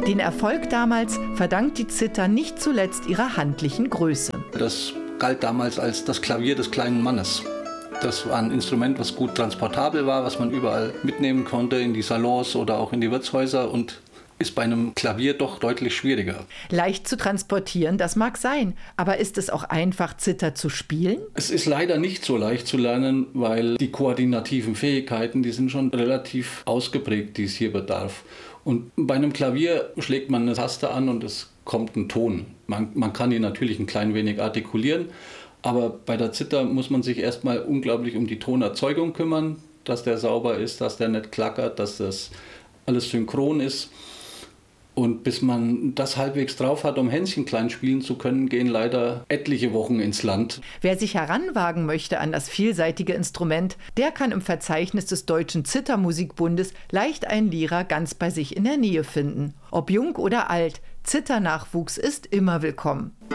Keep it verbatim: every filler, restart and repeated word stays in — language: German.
Den Erfolg damals verdankt die Zither nicht zuletzt ihrer handlichen Größe. Das galt damals als das Klavier des kleinen Mannes. Das war ein Instrument, was gut transportabel war, was man überall mitnehmen konnte, in die Salons oder auch in die Wirtshäuser, und ist bei einem Klavier doch deutlich schwieriger. Leicht zu transportieren, das mag sein, aber ist es auch einfach, Zither zu spielen? Es ist leider nicht so leicht zu lernen, weil die koordinativen Fähigkeiten, die sind schon relativ ausgeprägt, die es hier bedarf. Und bei einem Klavier schlägt man eine Taste an und es kommt ein Ton. Man, man kann ihn natürlich ein klein wenig artikulieren, aber bei der Zither muss man sich erstmal unglaublich um die Tonerzeugung kümmern, dass der sauber ist, dass der nicht klackert, dass das alles synchron ist. Und bis man das halbwegs drauf hat, um Hänschen klein spielen zu können, gehen leider etliche Wochen ins Land. Wer sich heranwagen möchte an das vielseitige Instrument, der kann im Verzeichnis des Deutschen Zithermusikbundes leicht einen Lehrer ganz bei sich in der Nähe finden. Ob jung oder alt, Zitternachwuchs ist immer willkommen.